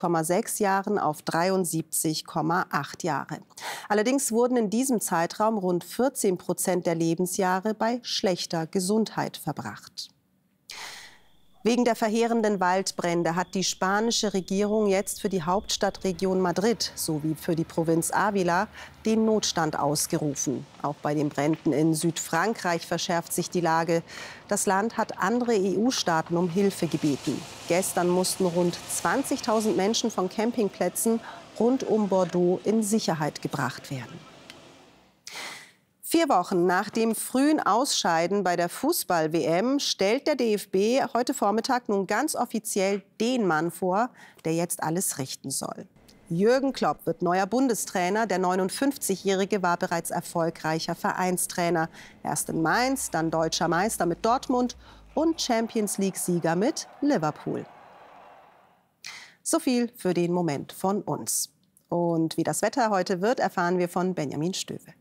6 Jahren auf 73,8 Jahre. Allerdings wurden in diesem Zeitraum rund 14% der Lebensjahre bei schlechter Gesundheit verbracht. Wegen der verheerenden Waldbrände hat die spanische Regierung jetzt für die Hauptstadtregion Madrid sowie für die Provinz Ávila den Notstand ausgerufen. Auch bei den Bränden in Südfrankreich verschärft sich die Lage. Das Land hat andere EU-Staaten um Hilfe gebeten. Gestern mussten rund 20.000 Menschen von Campingplätzen rund um Bordeaux in Sicherheit gebracht werden. 4 Wochen nach dem frühen Ausscheiden bei der Fußball-WM stellt der DFB heute Vormittag nun ganz offiziell den Mann vor, der jetzt alles richten soll. Jürgen Klopp wird neuer Bundestrainer. Der 59-Jährige war bereits erfolgreicher Vereinstrainer. Erst in Mainz, dann deutscher Meister mit Dortmund und Champions-League-Sieger mit Liverpool. So viel für den Moment von uns. Und wie das Wetter heute wird, erfahren wir von Benjamin Stöwe.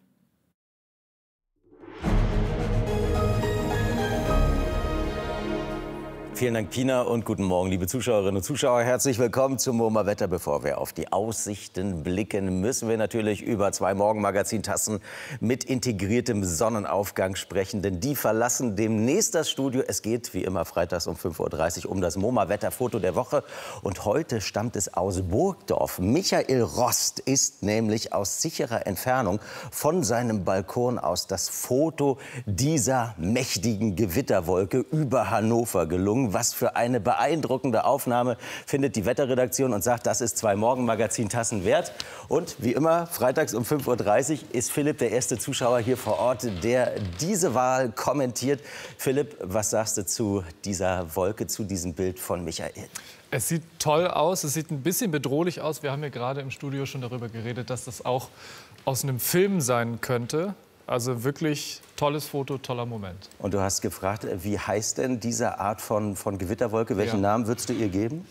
Vielen Dank, Pina, und guten Morgen, liebe Zuschauerinnen und Zuschauer. Herzlich willkommen zum MoMA Wetter. Bevor wir auf die Aussichten blicken, müssen wir natürlich über 2 Morgenmagazin-Tassen mit integriertem Sonnenaufgang sprechen. Denn die verlassen demnächst das Studio. Es geht wie immer freitags um 5:30 Uhr um das MoMA Wetterfoto der Woche. Und heute stammt es aus Burgdorf. Michael Rost ist nämlich aus sicherer Entfernung von seinem Balkon aus das Foto dieser mächtigen Gewitterwolke über Hannover gelungen. Was für eine beeindruckende Aufnahme, findet die Wetterredaktion und sagt, das ist 2 Morgenmagazin-Tassen wert. Und wie immer, freitags um 5:30 Uhr ist Philipp der erste Zuschauer hier vor Ort, der diese Wahl kommentiert. Philipp, was sagst du zu dieser Wolke, zu diesem Bild von Michael? Es sieht toll aus, es sieht ein bisschen bedrohlich aus. Wir haben ja gerade im Studio schon darüber geredet, dass das auch aus einem Film sein könnte. Also wirklich tolles Foto, toller Moment. Und du hast gefragt, wie heißt denn diese Art von Gewitterwolke? Welchen Namen würdest du ihr geben?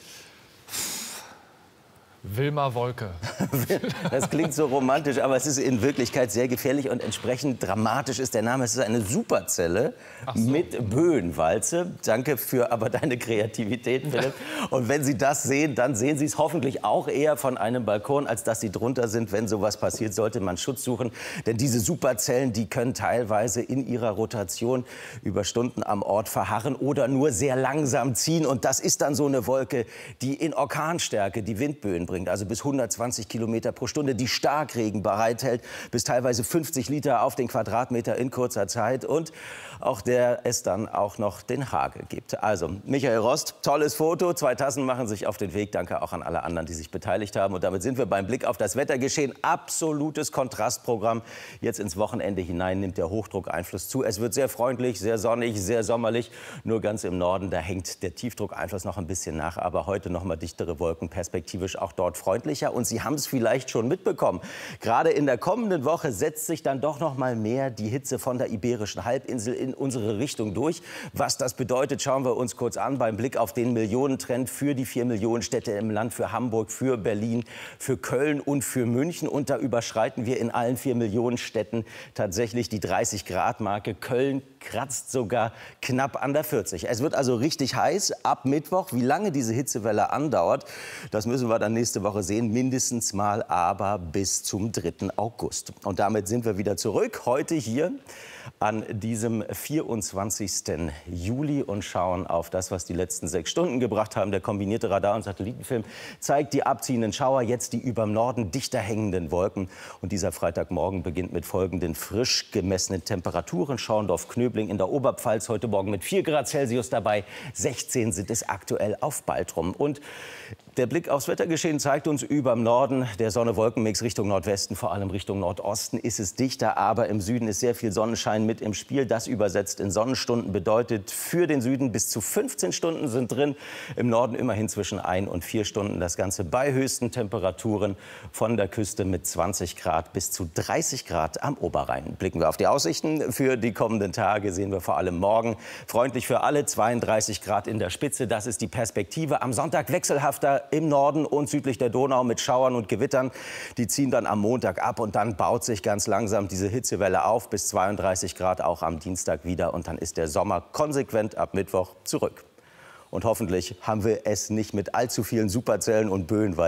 Wilma Wolke. Das klingt so romantisch, aber es ist in Wirklichkeit sehr gefährlich und entsprechend dramatisch ist der Name. Es ist eine Superzelle mit Böenwalze. Danke für aber deine Kreativität, Philipp. Und wenn Sie das sehen, dann sehen Sie es hoffentlich auch eher von einem Balkon, als dass Sie drunter sind. Wenn sowas passiert, sollte man Schutz suchen. Denn diese Superzellen, die können teilweise in ihrer Rotation über Stunden am Ort verharren oder nur sehr langsam ziehen. Und das ist dann so eine Wolke, die in Orkanstärke die Windböen bringt, also bis 120 Kilometer pro Stunde, die Starkregen bereithält, bis teilweise 50 Liter auf den Quadratmeter in kurzer Zeit und auch der es dann auch noch den Hagel gibt. Also Michael Rost, tolles Foto, 2 Tassen machen sich auf den Weg. Danke auch an alle anderen, die sich beteiligt haben. Und damit sind wir beim Blick auf das Wettergeschehen. Absolutes Kontrastprogramm. Jetzt ins Wochenende hinein nimmt der Hochdruck Einfluss zu. Es wird sehr freundlich, sehr sonnig, sehr sommerlich. Nur ganz im Norden, da hängt der Tiefdruckeinfluss noch ein bisschen nach. Aber heute noch mal dichtere Wolken, perspektivisch auch dort freundlicher. Und Sie haben es vielleicht schon mitbekommen. Gerade in der kommenden Woche setzt sich dann doch noch mal mehr die Hitze von der Iberischen Halbinsel in unsere Richtung durch. Was das bedeutet, schauen wir uns kurz an beim Blick auf den Millionentrend für die 4 Millionen Städte im Land, für Hamburg, für Berlin, für Köln und für München. Und da überschreiten wir in allen 4 Millionen Städten tatsächlich die 30-Grad-Marke. Köln kratzt sogar knapp an der 40. Es wird also richtig heiß ab Mittwoch. Wie lange diese Hitzewelle andauert, das müssen wir dann nächste Woche sehen. Mindestens mal aber bis zum 3. August. Und damit sind wir wieder zurück. Heute hier an diesem 24. Juli und schauen auf das, was die letzten 6 Stunden gebracht haben. Der kombinierte Radar- und Satellitenfilm zeigt die abziehenden Schauer, jetzt die über Norden dichter hängenden Wolken. Und dieser Freitagmorgen beginnt mit folgenden frisch gemessenen Temperaturen. Schorndorf-Knöbling in der Oberpfalz heute Morgen mit 4 Grad Celsius dabei. 16 sind es aktuell auf Baltrum. Und der Blick aufs Wettergeschehen zeigt uns über dem Norden, der Sonne-Wolken-Mix Richtung Nordwesten, vor allem Richtung Nordosten ist es dichter, aber im Süden ist sehr viel Sonnenschein mit im Spiel. Das übersetzt in Sonnenstunden bedeutet für den Süden bis zu 15 Stunden sind drin, im Norden immerhin zwischen 1 und 4 Stunden. Das Ganze bei höchsten Temperaturen von der Küste mit 20 Grad bis zu 30 Grad am Oberrhein. Blicken wir auf die Aussichten für die kommenden Tage, sehen wir vor allem morgen freundlich für alle, 32 Grad in der Spitze. Das ist die Perspektive. Am Sonntag wechselhafter im Norden und südlich der Donau mit Schauern und Gewittern. Die ziehen dann am Montag ab und dann baut sich ganz langsam diese Hitzewelle auf bis 32 Grad auch am Dienstag wieder. Und dann ist der Sommer konsequent ab Mittwoch zurück. Und hoffentlich haben wir es nicht mit allzu vielen Superzellen und Böen